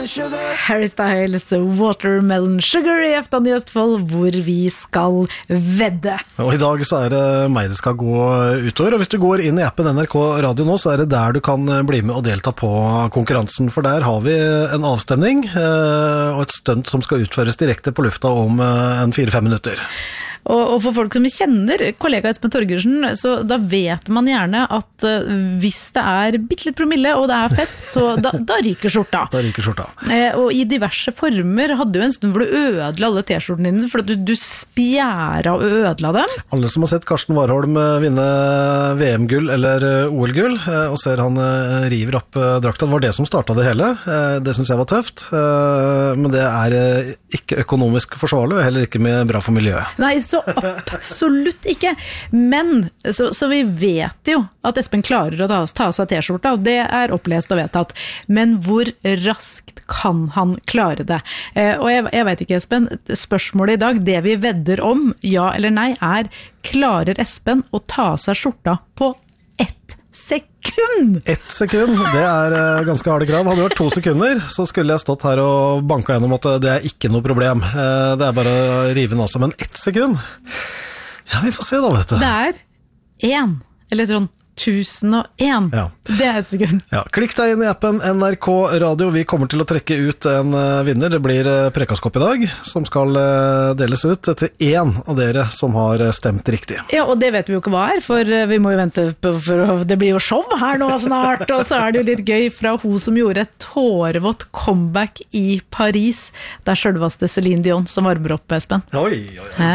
Harry Styles Watermelon Sugar I Eftan I Østfold, hvor vi skal vedde. Og I dag så det meg det skal gå utover, og hvis du går inn I appen NRK Radio nå, så det der du kan bli med og delta på konkurransen, for der har vi en avstemning og et stunt som skal utføres direkte på lufta om en 4-5 minutter. Og for folk som kjenner kollega Espen Torgersen, så da vet man gjerne at hvis det bittelitt promille og det fest, så da ryker skjorta. Da ryker skjorta. Og I diverse former hadde jo en stund hvor du ødela alle t-skjortene dine, for at du spjæra og ødela dem. Alle som har sett Karsten Warholm vinne VM-gull eller OL-gull, og ser han river opp drakta, det var det som startet det hele. Det synes jeg var tøft, men det ikke økonomisk forsvarlig, og heller ikke med bra for miljøet. Nei, så absolutt ikke. Men, så vi vet jo at Espen klarer å ta av seg t-skjorta, og det opplest og vedtatt. Men hvor raskt kan han klare det? Og jeg vet ikke, Espen, spørsmålet I dag, det vi vedder om, ja eller nei, klarer Espen å ta av seg skjorta på 1 sekund? 1 sekund, det ganske harde krav. Hadde det vært 2 sekunder, så skulle jeg stått her og banka gjennom at det ikke noe problem. Det bare å rive den også, men 1 sekund? Ja, vi får se da, vet du. Det 1, eller sånn 1001. Ja. Det 1 sekund. Ja, klikk deg inn I appen NRK Radio. Vi kommer til å trekke ut en vinner. Det blir prekaskopp I dag, som skal deles ut til en av dere som har stemt riktig. Ja, og det vet vi jo ikke hva for vi må jo vente på, for det blir jo show her nå snart, og så det jo litt gøy fra hun som gjorde et tårevått comeback I Paris, der selveste Celine Dion som varmer opp, Espen. Oi.